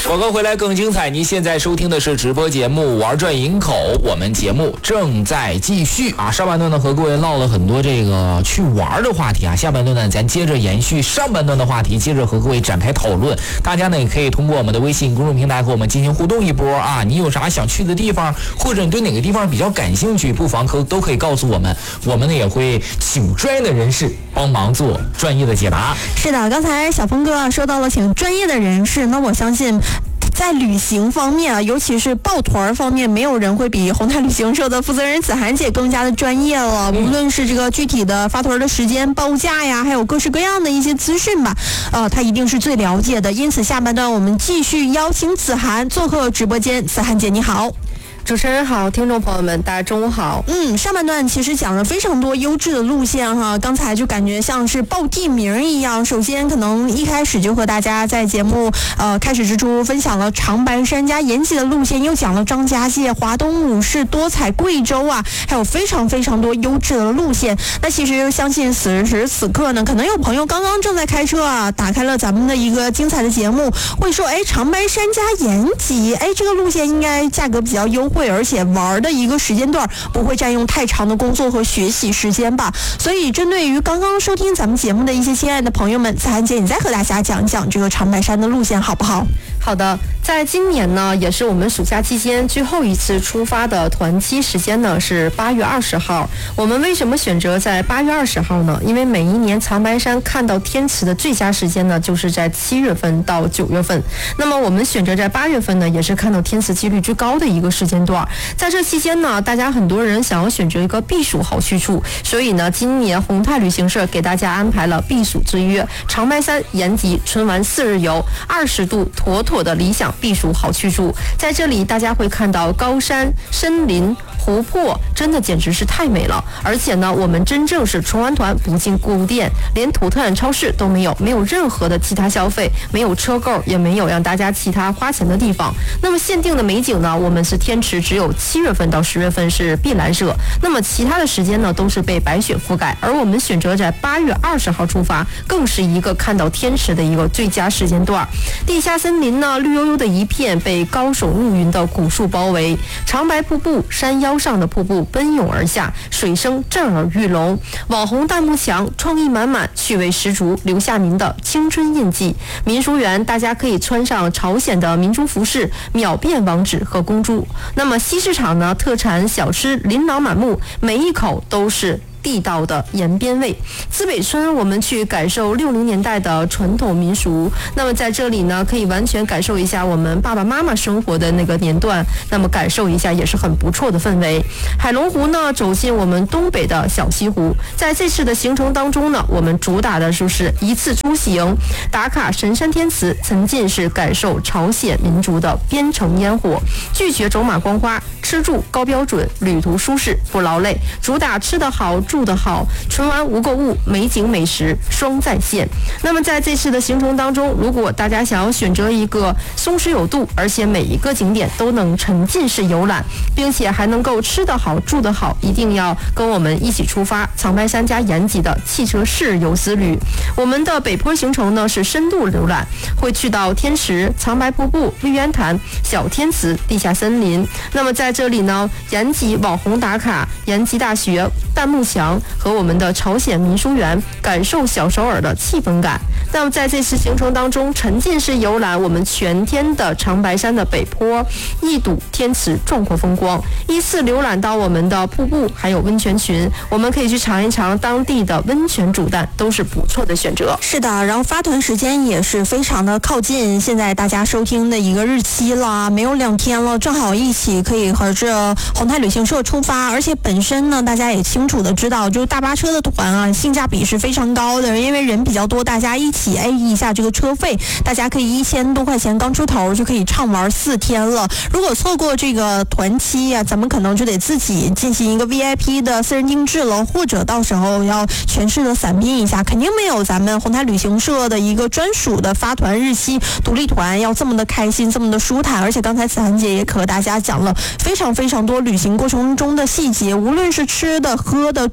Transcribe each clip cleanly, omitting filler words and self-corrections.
广告回来更精彩，您现在收听的是直播节目玩转营口，我们节目正在继续啊。上半段呢和各位唠了很多这个去玩的话题啊，下半段呢咱接着延续上半段的话题，接着和各位展开讨论。大家呢也可以通过我们的微信公众平台和我们进行互动一波啊，你有啥想去的地方，或者你对哪个地方比较感兴趣，不妨都可以告诉我们，我们呢也会请专业的人士帮忙做专业的解答。 是的，刚才小峰哥说到了请专业的人士，那我相信在旅行方面啊，尤其是抱团方面，没有人会比宏泰旅行社的负责人子涵姐更加的专业了。无论是这个具体的发团的时间、报价呀，还有各式各样的一些资讯吧，她一定是最了解的。因此，下半段我们继续邀请子涵做客直播间。子涵姐你好。 主持人好，听众朋友们大家中午好。 上半段其实讲了非常多优质的路线哈，刚才就感觉像是报地名一样。首先可能一开始就和大家在节目开始之初分享了长白山加延吉的路线，又讲了张家界、华东五市、多彩贵州啊，还有非常非常多优质的路线。那其实相信此时此刻呢，可能有朋友刚刚正在开车啊，打开了咱们的一个精彩的节目，会说长白山加延吉，这个路线应该价格比较优惠，而且玩的一个时间段不会占用太长的工作和学习时间吧。所以针对于刚刚收听咱们节目的一些亲爱的朋友们，子涵姐你再和大家讲讲这个长白山的路线好不好？ 好的，在今年呢，也是我们暑假期间最后一次出发的团期时间呢是8月20号。我们为什么选择在8月20号呢？因为每一年长白山看到天池的最佳时间呢，就是在7月份到9月份。那么我们选择在8月份呢，也是看到天池几率最高的一个时间段。在这期间呢，大家很多人想要选择一个避暑好去处，所以呢，今年宏泰旅行社给大家安排了避暑之约长白山延吉春玩4日游，20度妥妥的理想避暑好去处。在这里大家会看到高山、森林、湖泊，真的简直是太美了。而且呢，我们真正是纯玩团，不进购物店，连土特产超市都没有，没有任何的其他消费，没有车购，也没有让大家其他花钱的地方。那么限定的美景呢，我们是天池只有7月份到10月份是碧蓝色，那么其他的时间呢都是被白雪覆盖。而我们选择在8月20号出发，更是一个看到天池的一个最佳时间段。地下森林呢，绿油油的一片，被高手入云的古树包围，长白瀑布，山腰上的瀑布奔涌而下，水声震耳欲聋。网红弹幕墙，创意满满，趣味十足，留下您的青春印记。民俗园，大家可以穿上朝鲜的民族服饰，秒变王子和公主。那么西市场呢，特产小吃琳琅满目，每一口都是地道的延边味。资北村我们去感受60年代的传统民俗，那么在这里呢，可以完全感受一下我们爸爸妈妈生活的那个年段，那么感受一下也是很不错的氛围。海龙湖呢，走进我们东北的小西湖。在这次的行程当中呢，我们主打的就是一次出行打卡神山天池，沉浸式感受朝鲜民族的边城烟火，拒绝走马观花，吃住高标准，旅途舒适不劳累，主打吃得好住得好，纯玩无购物，美景美食双在线。那么在这次的行程当中，如果大家想要选择一个松弛有度，而且每一个景点都能沉浸式游览，并且还能够吃得好住得好，一定要跟我们一起出发长白山加延吉的汽车4日游之旅。我们的北坡行程呢是深度游览，会去到天池、长白瀑布、绿渊潭、小天池、地下森林。那么在这里呢，延吉网红打卡延吉大学、弹幕墙和我们的朝鲜民俗园，感受小首尔的气氛感。那么在这次行程当中，沉浸式游览我们全天的长白山的北坡，一睹天池壮阔风光，依次浏览到我们的瀑布还有温泉群，我们可以去尝一尝当地的温泉煮蛋，都是不错的选择。 是的，然后发团时间也是非常的靠近现在大家收听的一个日期了，没有2天了，正好一起可以和这宏泰旅行社出发。而且本身呢，大家也清楚的知道，就大巴车的团啊，性价比是非常高的，因为人比较多，大家一起 A 一下这个车费，大家可以1000多块钱刚出头就可以畅玩4天了。如果错过这个团期啊，咱们可能就得自己进行一个 VIP 的私人定制了，或者到时候要全市的散拼一下，肯定没有咱们宏泰旅行社的一个专属的发团日期独立团要这么的开心，这么的舒坦。而且刚才子涵姐也和大家讲了非常非常多旅行过程中的细节，无论是吃的、喝的、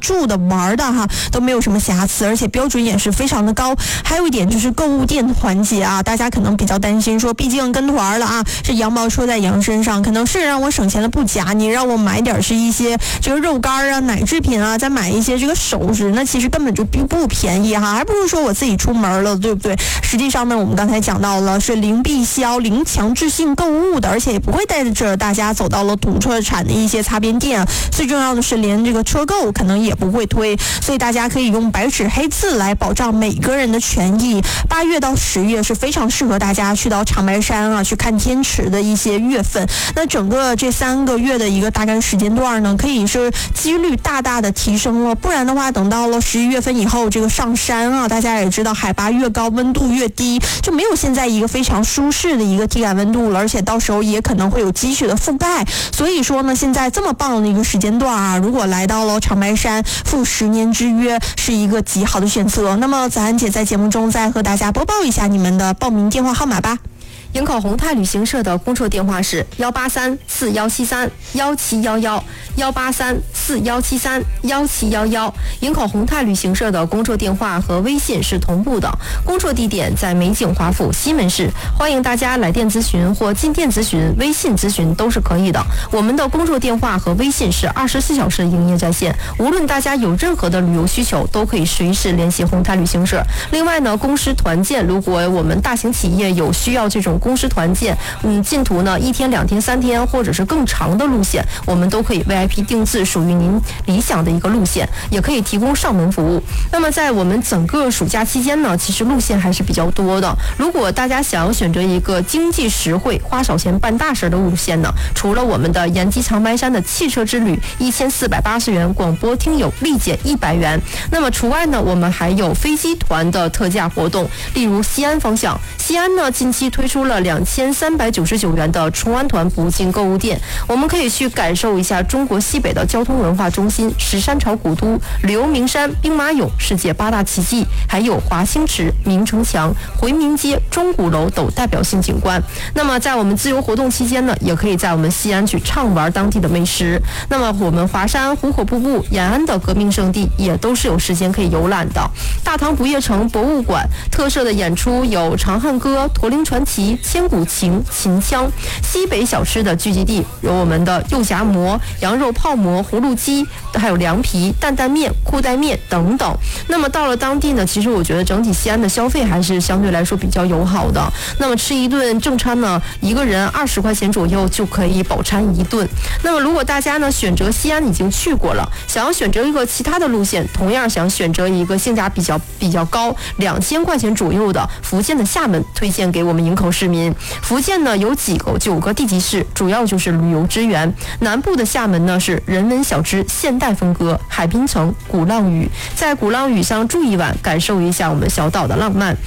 住的、玩的哈，都没有什么瑕疵，而且标准也是非常的高。还有一点就是购物店的环节啊，大家可能比较担心说，毕竟跟团了啊，是羊毛出在羊身上，可能是让我省钱的不假，你让我买点是一些这个肉干啊、奶制品啊，再买一些这个首饰，那其实根本就不便宜哈，还不如说我自己出门了，对不对？实际上呢，我们刚才讲到了是零必销、零强制性购物的，而且也不会带着大家走到了土特产的一些擦边店，最重要的是连这个车购可能也不会推，所以大家可以用白纸黑字来保障每个人的权益。8月到10月是非常适合大家去到长白山啊去看天池的一些月份。那整个这3个月的一个大概时间段呢，可以是几率大大的提升了。不然的话，等到了11月份以后，这个上山啊，大家也知道海拔越高，温度越低，就没有现在一个非常舒适的一个体感温度了，而且到时候也可能会有积雪的覆盖。所以说呢，现在这么棒的一个时间段啊，如果来到了长白山赴10年之约，是一个极好的选择。那么子涵姐在节目中再和大家播报一下你们的报名电话号码吧。 营口宏泰旅行社的工作电话是183-4173-1711，183-4173-1711。营口宏泰旅行社的工作电话和微信是同步的，工作地点在美景华府西门市，欢迎大家来电咨询或进店咨询、微信咨询都是可以的。我们的工作电话和微信是24小时营业在线，无论大家有任何的旅游需求，都可以随时联系宏泰旅行社。另外呢，公司团建，如果我们大型企业有需要这种公司团建，进途呢1天、2天、3天，或者是更长的路线，我们都可以 VIP 定制属于您理想的一个路线，也可以提供上门服务。那么在我们整个暑假期间呢，其实路线还是比较多的。如果大家想要选择一个经济实惠、花少钱办大事的路线呢，除了我们的延吉长白山的汽车之旅1480元，广播听友立减100元。那么除外呢，我们还有飞机团的特价活动，例如西安方向，西安呢近期推出了2399元的崇安团不进购物店，我们可以去感受一下中国西北的交通文化中心、石山朝古都、刘名山、兵马俑、世界8大奇迹，还有华清池、明城墙、回民街、钟鼓楼等代表性景观。那么在我们自由活动期间呢，也可以在我们西安去畅玩当地的美食。那么我们华山、壶口瀑布、延安的革命圣地也都是有时间可以游览的。大唐不夜城博物馆特色的演出有长汉歌、驼铃传奇、千古情、秦腔。西北小吃的聚集地有我们的肉夹馍、羊肉泡馍、葫芦鸡，还有凉皮、担担面、裤带面等等。那么到了当地呢，其实我觉得整体西安的消费还是相对来说比较友好的。那么吃一顿正餐呢，一个人20块钱左右就可以饱餐一顿。那么如果大家呢选择西安已经去过了，想要选择一个其他的路线，同样想选择一个性价比较高2000块钱左右的福建的厦门，推荐给我们营口市民。福建呢有9个地级市，主要就是旅游资源。南部的厦门呢是人文小吃现代风格，海滨城、鼓浪屿，在鼓浪屿上住一晚，感受一下我们小岛的浪漫。